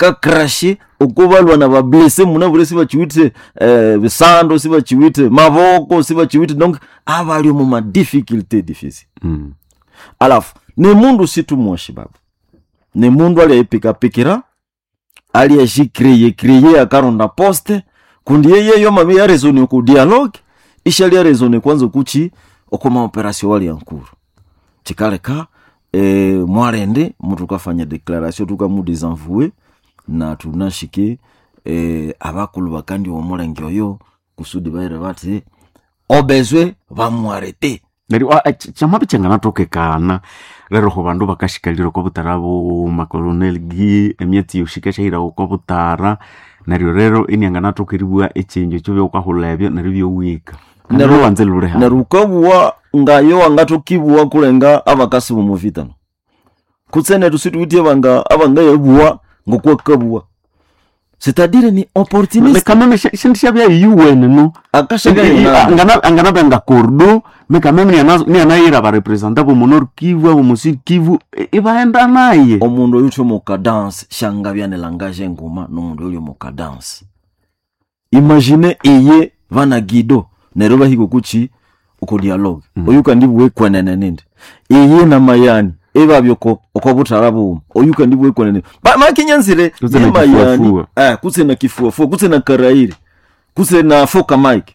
bakakrashe okubalwa na bablesse munabure siba chiwite bisando siba chiwite maboko siba chiwite donc abali mu ma difficulté difficile. Alafu ne mundu situ mwashi baba ne mundu ali epika pikira ali créer akaronda poste kundi yeye yo mami ya raisonner ku dialogue ishali ya raisonner kwanza kuchi okoma operation wali yankuru chikaleka mwarende mtu kafanya declaration tukamu desenvouer na tunashike abakulu bakandi omulenge oyo kusudi baire bati obezwe bamwarete nari chamabi changana toke kana rero ho bandu bakashikalira ko butarabo makolonel gi emyeti yoshika shahira ko butara nari rero inyangana toke ribwa echenjo cyo byo kwahulebyo nari byo wika naro wanzelure ha narukabwa ngayo angatokibwa kulenga abakasi mu muvitano kutsene tusituitie banga abanga yebwa ngokwakabwa c'est-à-dire ni opportuniste mais quand même shintisha bya UN no akashega angana banga kordo mais quand même ni anaira ba representer bo monor Kivu bo Sud Kivu ibaenda naye omundu yucho mu cadence shanga byane langage nguma no mundu yuli mu cadence imagine iye vana Guido neroba hiko kuchi uko dialogue oyuka ndibwe kwenene ninde iye na mayani eba byoko okobutarabu oyuka ndibwe kwenene ma kinyanzire mayani kutse na kifua kutse na karairi kutse na foka mike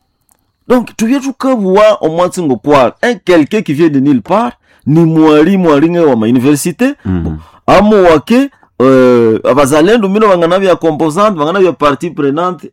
donc tuye tukabwa omwatsi ngokwala quelqu'un qui vient de nulle part ni mwalimu alinge wa université amu wake abazalendo mino bangana bya composante bangana bya partie prenante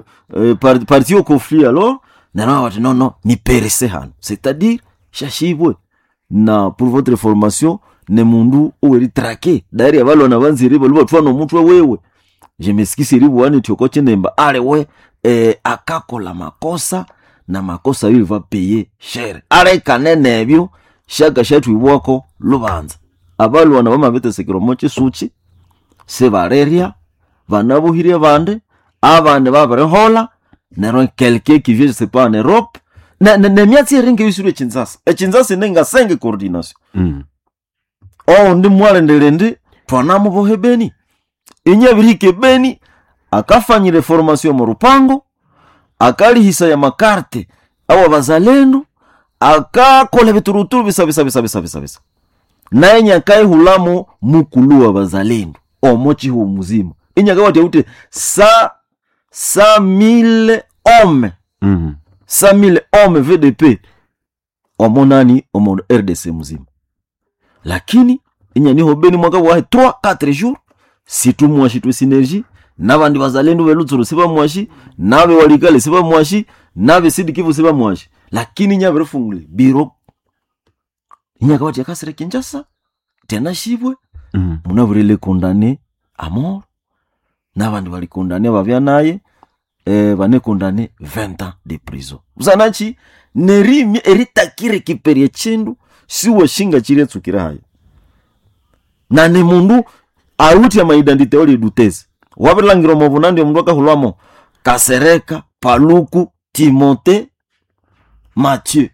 partie au conflit alors non ni perese hano c'est-à-dire shashibwe na pour votre information ne mundu oweri traqué d'ailleurs abalo na banzire baluba twana mutwe wewe je m'excuse ribu wani tyokoche nemba ale we akakola makosa na makosa il va payer cher ale kanene ebyo shaka shatu ibwako lubanza abalo wana bamabete sekiro moche suchi se bareria banabuhire bande abande babare hola nero quelqu'un qui vient je sais pas en Europe na miati ringe yusure Kinshasa nenga 5 coordination ndi mwalende twanamo bohe Beni inyabirike Beni akafanyire formation mu rupango akali hisa ya makarte abo bazalendo akakole bituruturu bisa nanya kai hulamo mukulu wa bazalendo omochi hu muzima inyaka wate ute 100,000 hommes 100,000 hommes VDP omonani omono RDC muzima lakini inyani hobeni mwaka wa 3-4 jours situ mwashi tu synergie nabandi bazalendo belutsuru siba mwashi nabe walikale siba mwashi nabe Sud Kivu siba mwashi lakini nyabere fungule biro inyaka wati yakasire Kinshasa tena shibwe munaburele condamné à mort nabandi bali condamné babya naye bane condamné 20 ans de prison uzanachi nerimi eritakire kiperie chindu siwe shinga chiretsu kirahayo na ne mundu auti ya maidentite oli dutezi wabirangiro mobunandi omundu akahulwamo Kasereka Paluku Timote Mathieu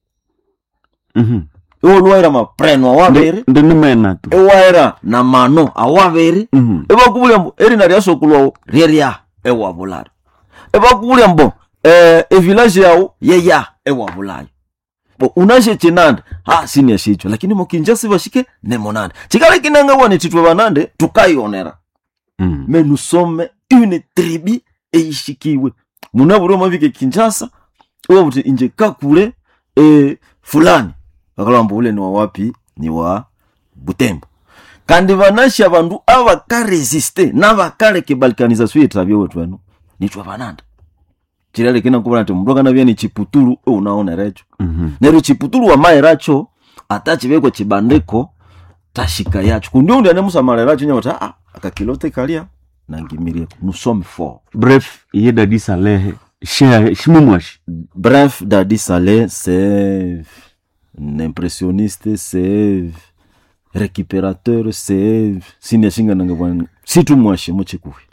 olwaira mapreno awabere ndinimena tu ewaira na mano awabere ebakubulya mbo eri na ryasokulwa ryeria ewabulari ebakubulya mbo village yao yeya ewabulari bo unashe chinanda sini shicho lakini mu Kinshasa bashike ne monande chikale kinanga wone titwe banande tukayonera mais nous sommes une tribu eishikiwe munaburo mavike Kinshasa uwo buti inje kakule fulani bakalamba ule ni wa wapi ni wa Butembo kandi banasha bandu abaka resiste nabakale ke balkanisation yetabyo wetwano nitwa bananda kirale kina kubana te mboga nabya ni chiputulu unaona recho nero chiputulu wa maeracho atachibeko chibandeko tashika yacho kundio ndi anemusamala racho nyota akakilote kalia nangimirie nous sommes forts. Bref Dadi Saleh shimumwashi bref Dadi Saleh c'est un impressionniste, c'est récupérateur, c'est sineshinga nangabwana situ mwashi muchikufi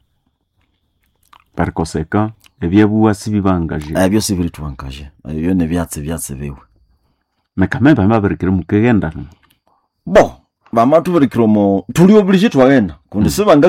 par conséquent ebyebuwa sibibangaje ebyo sibiri tuangaje ebyo ne byatse bewe mais quand même baba barikire mukegenda bon vamatu virikiramo tuli oblige twaghenda kundi sivanga